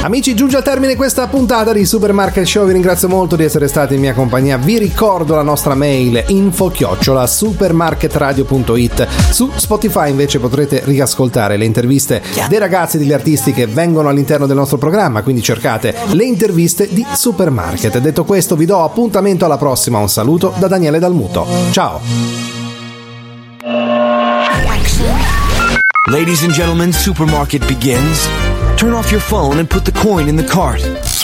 Amici, giunge al termine questa puntata di Supermarket Show. Vi ringrazio molto di essere stati in mia compagnia. Vi ricordo la nostra mail info@supermarketradio.it. Su Spotify invece potrete riascoltare le interviste dei ragazzi e degli artisti che vengono all'interno del nostro programma, quindi cercate le interviste di Supermarket. Detto questo, vi do appuntamento alla prossima. Un saluto da Daniele Dalmuto. Ciao. Ladies and gentlemen, Supermarket begins. Turn off your phone and put the coin in the cart.